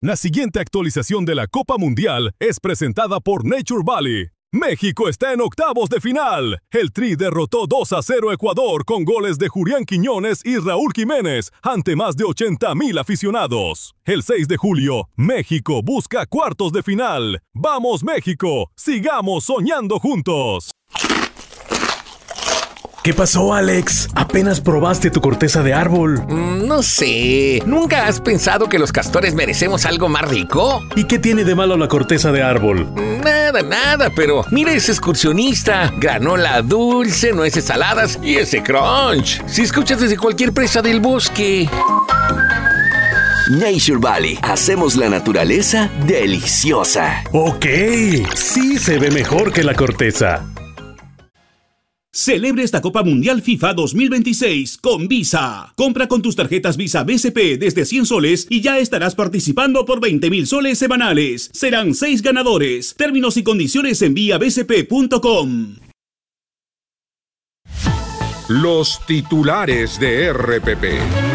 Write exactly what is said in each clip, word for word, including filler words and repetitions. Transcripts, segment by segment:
La siguiente actualización de la Copa Mundial es presentada por Nature Valley. México está en octavos de final. El Tri derrotó dos a cero a Ecuador con goles de Julián Quiñones y Raúl Jiménez ante más de ochenta mil aficionados. El seis de julio, México busca cuartos de final. ¡Vamos México! ¡Sigamos soñando juntos! ¿Qué pasó, Alex? ¿Apenas probaste tu corteza de árbol? Mm, no sé. ¿Nunca has pensado que los castores merecemos algo más rico? ¿Y qué tiene de malo la corteza de árbol? Nada, nada, pero mira ese excursionista. Granola dulce, nueces saladas y ese crunch. Si escuchas desde cualquier presa del bosque. Nature Valley. Hacemos la naturaleza deliciosa. Ok, sí se ve mejor que la corteza. Celebre esta Copa Mundial FIFA dos mil veintiséis con Visa. Compra con tus tarjetas Visa B C P desde cien soles y ya estarás participando por veinte mil soles semanales. Serán seis ganadores. Términos y condiciones en vía b c p punto com. Los titulares de R P P.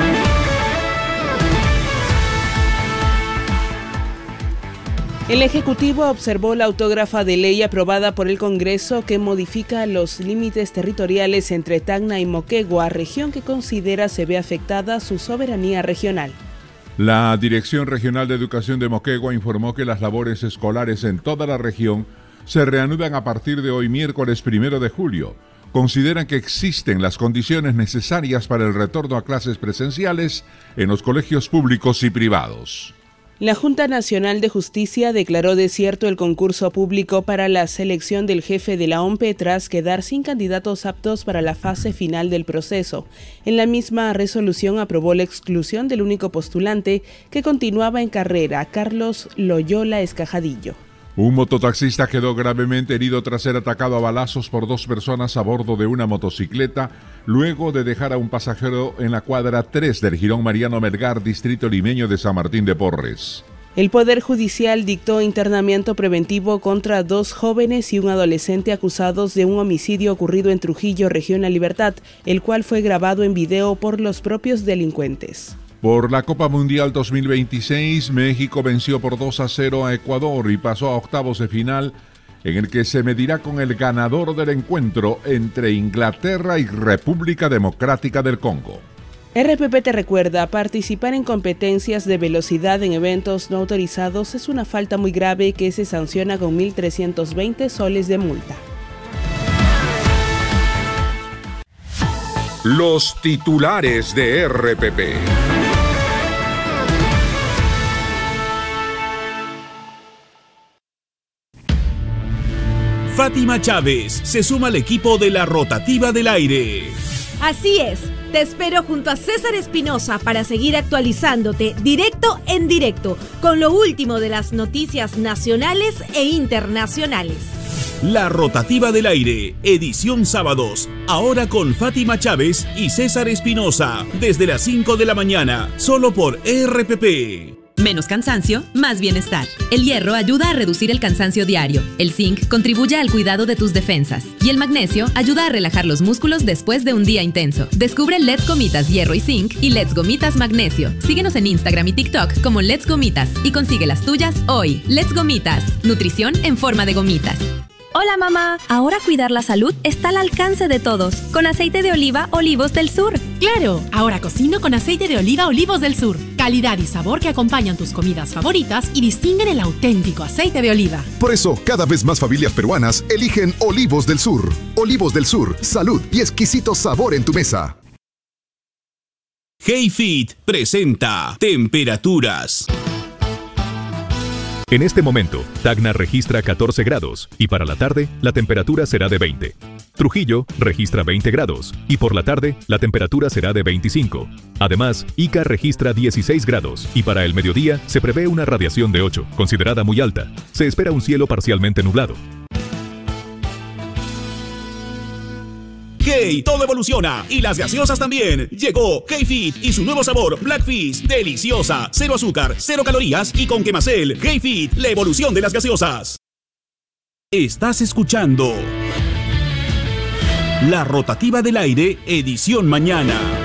El Ejecutivo observó la autógrafa de ley aprobada por el Congreso que modifica los límites territoriales entre Tacna y Moquegua, región que considera se ve afectada su soberanía regional. La Dirección Regional de Educación de Moquegua informó que las labores escolares en toda la región se reanudan a partir de hoy miércoles primero de julio. Consideran que existen las condiciones necesarias para el retorno a clases presenciales en los colegios públicos y privados. La Junta Nacional de Justicia declaró desierto el concurso público para la selección del jefe de la O M P E tras quedar sin candidatos aptos para la fase final del proceso. En la misma resolución aprobó la exclusión del único postulante que continuaba en carrera, Carlos Loyola Escajadillo. Un mototaxista quedó gravemente herido tras ser atacado a balazos por dos personas a bordo de una motocicleta, luego de dejar a un pasajero en la cuadra tres del Jirón Mariano Melgar, distrito limeño de San Martín de Porres. El Poder Judicial dictó internamiento preventivo contra dos jóvenes y un adolescente acusados de un homicidio ocurrido en Trujillo, región La Libertad, el cual fue grabado en video por los propios delincuentes. Por la Copa Mundial dos mil veintiséis, México venció por dos a cero a Ecuador y pasó a octavos de final, en el que se medirá con el ganador del encuentro entre Inglaterra y República Democrática del Congo. R P P te recuerda, participar en competencias de velocidad en eventos no autorizados es una falta muy grave que se sanciona con mil trescientos veinte soles de multa. Los titulares de R P P. Fátima Chávez se suma al equipo de la Rotativa del Aire. Así es, te espero junto a César Espinosa para seguir actualizándote directo en directo con lo último de las noticias nacionales e internacionales. La Rotativa del Aire, edición sábados, ahora con Fátima Chávez y César Espinosa, desde las cinco de la mañana, solo por R P P. Menos cansancio, más bienestar. El hierro ayuda a reducir el cansancio diario. El zinc contribuye al cuidado de tus defensas. Y el magnesio ayuda a relajar los músculos después de un día intenso. Descubre Let's Gomitas Hierro y Zinc y Let's Gomitas Magnesio. Síguenos en Instagram y TikTok como Let's Gomitas y consigue las tuyas hoy. Let's Gomitas, nutrición en forma de gomitas. Hola mamá, ahora cuidar la salud está al alcance de todos, con aceite de oliva Olivos del Sur. ¡Claro! Ahora cocino con aceite de oliva Olivos del Sur. Calidad y sabor que acompañan tus comidas favoritas y distinguen el auténtico aceite de oliva. Por eso, cada vez más familias peruanas eligen Olivos del Sur. Olivos del Sur, salud y exquisito sabor en tu mesa. HeyFit presenta Temperaturas. En este momento, Tacna registra catorce grados y para la tarde la temperatura será de veinte. Trujillo registra veinte grados y por la tarde la temperatura será de veinticinco. Además, Ica registra dieciséis grados y para el mediodía se prevé una radiación de ocho, considerada muy alta. Se espera un cielo parcialmente nublado. ¡Hey! Todo evoluciona y las gaseosas también. Llegó HeyFit y su nuevo sabor Blackfish, deliciosa, cero azúcar, cero calorías y con Quemacel. HeyFit, la evolución de las gaseosas. Estás escuchando La Rotativa del Aire, edición mañana.